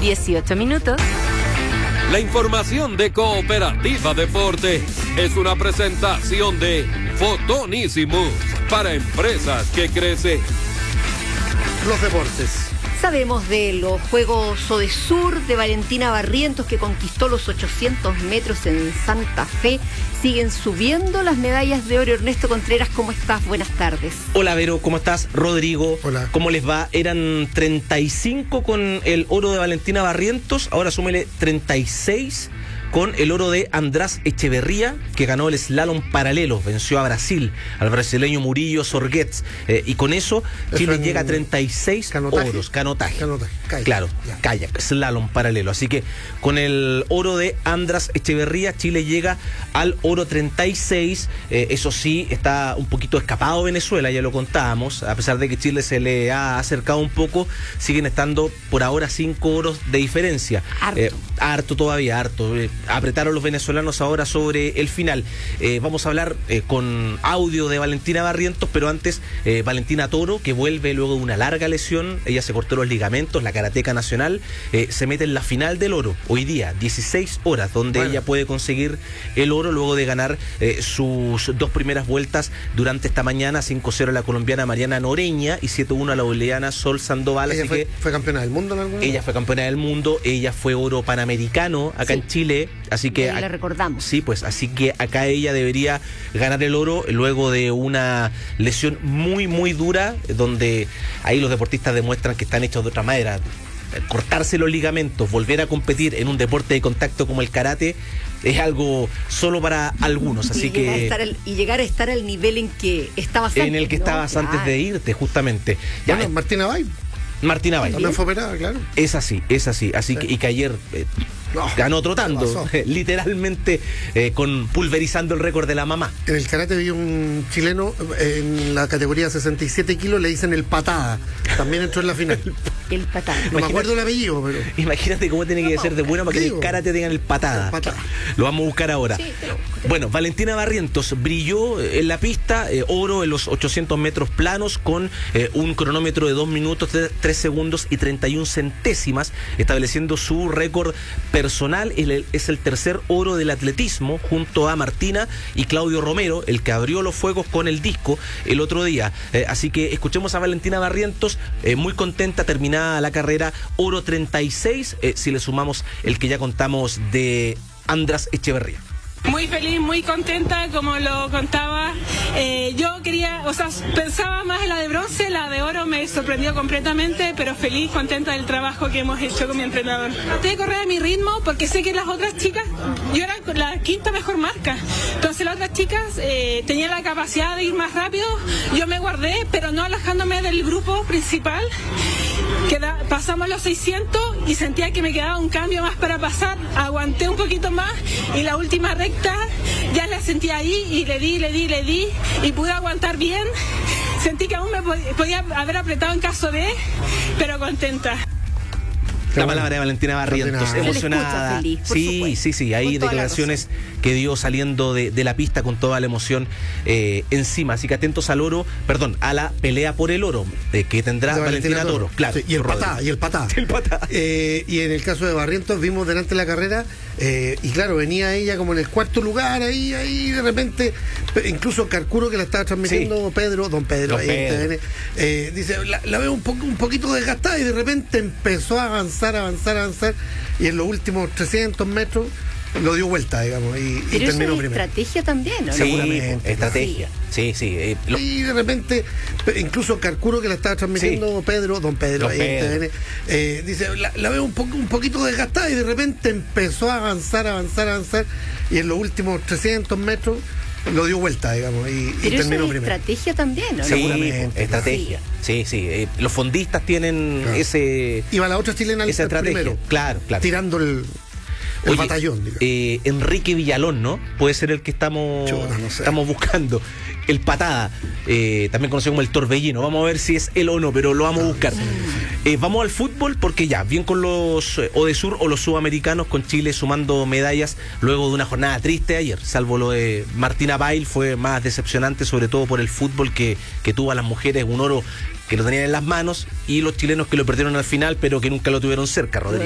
18 minutos. La información de Cooperativa Deporte es una presentación de Fotonísimos para empresas que crecen. Los deportes. Sabemos de los Juegos Odesur de Valentina Barrientos, que conquistó los 800 metros en Santa Fe. Siguen subiendo las medallas de oro. Ernesto Contreras, ¿cómo estás? Buenas tardes. Hola, Vero, ¿cómo estás? Rodrigo, hola. ¿Cómo les va? Eran 35 con el oro de Valentina Barrientos, ahora súmele 36 con el oro de András Echeverría, que ganó el slalom paralelo, venció a Brasil, al brasileño Murillo Sorguets, y con eso Chile llega a 36 oros. Canotaje. Claro, ya. Kayak, slalom paralelo. Así que con el oro de András Echeverría, Chile llega al oro 36. Eso sí, está un poquito escapado Venezuela, ya lo contábamos. A pesar de que Chile se le ha acercado un poco, siguen estando por ahora 5 oros de diferencia. Harto todavía. Apretaron los venezolanos ahora sobre el final. Vamos a hablar con audio de Valentina Barrientos, pero antes Valentina Toro, que vuelve luego de una larga lesión. Ella se cortó los ligamentos, la karateca nacional, se mete en la final del oro hoy día, 16 horas, donde ella puede conseguir el oro luego de ganar sus 2 primeras vueltas durante esta mañana, 5-0 a la colombiana Mariana Noreña y 7-1 a la boliviana Sol Sandoval. ¿Ella así fue campeona del mundo en algún momento? Ella fue campeona del mundo, ella fue oro panamericano acá en Chile. Así que la recordamos. Sí, pues así que acá ella debería ganar el oro luego de una lesión muy muy dura, donde ahí los deportistas demuestran que están hechos de otra manera. Cortarse los ligamentos, volver a competir en un deporte de contacto como el karate es algo solo para algunos, así llegar a estar al nivel en que estabas antes. En el que estabas antes de irte, justamente. Bueno, Martina Bay. También fue operada, claro. Es así. Así que, y que ayer ganó trotando, literalmente pulverizando el récord de la mamá. En el karate vi un chileno en la categoría 67 kilos, le dicen el patada. También entró en la final. El patada. No me acuerdo el apellido, pero... Imagínate cómo tiene que ser de bueno para que el karate tenga el patada. Lo vamos a buscar ahora. Sí, Bueno, Valentina Barrientos brilló en la pista, oro en los 800 metros planos con un cronómetro de 2 minutos, 3 segundos y 31 centésimas, estableciendo su récord personal. Es el tercer oro del atletismo junto a Martina y Claudio Romero, el que abrió los fuegos con el disco el otro día. Así que escuchemos a Valentina Barrientos, muy contenta, terminada la carrera, oro 36, si le sumamos el que ya contamos de András Echeverría. Muy feliz, muy contenta, como lo contaba. Yo pensaba más en la de bronce, la de oro me sorprendió completamente, pero feliz, contenta del trabajo que hemos hecho con mi entrenador. Traté de correr a mi ritmo porque sé que las otras chicas, yo era la quinta mejor marca, entonces las otras chicas tenían la capacidad de ir más rápido, yo me guardé, pero no alejándome del grupo principal. Pasamos los 600 y sentía que me quedaba un cambio más para pasar, aguanté un poquito más y la última recta ya la sentí ahí y le di y pude aguantar bien. Sentí que aún me podía haber apretado en caso de, pero contenta. La palabra de Valentina Barrientos, emocionada. Feliz, sí, hay declaraciones que dio saliendo de la pista con toda la emoción encima. Así que atentos al oro, a la pelea por el oro que tendrá Valentina Toro. Claro. Sí, y el patada. Y en el caso de Barrientos vimos delante de la carrera, y claro, venía ella como en el cuarto lugar, ahí de repente, incluso Carcuro, que la estaba transmitiendo, don Pedro. Dice, la veo un poquito desgastada, y de repente empezó a avanzar, y en los últimos 300 metros lo dio vuelta, digamos, y terminó primero. Estrategia también, ¿no? Seguramente. Estrategia. Sí. Y de repente, incluso Carcuro, que la estaba transmitiendo, don Pedro. Dice, la veo un poquito desgastada, y de repente empezó a avanzar, y en los últimos 300 metros lo dio vuelta, digamos, y terminó primero. Estrategia también, ¿no? Seguramente. Estrategia. Sí. Los fondistas tienen ese... Iba la otra chilena esa estrategia. Primero. Claro. Tirando el batallón. Enrique Villalón, ¿no? Puede ser el que estamos buscando. El patada, también conocido como el torbellino. Vamos a ver si es él o no, pero lo vamos a buscar. Vamos al fútbol, porque ya, bien con los Odesur o los sudamericanos, con Chile sumando medallas luego de una jornada triste ayer, salvo lo de Martina Bail, fue más decepcionante, sobre todo por el fútbol que tuvo a las mujeres, un oro que lo tenían en las manos, y los chilenos que lo perdieron al final, pero que nunca lo tuvieron cerca, Rodrigo.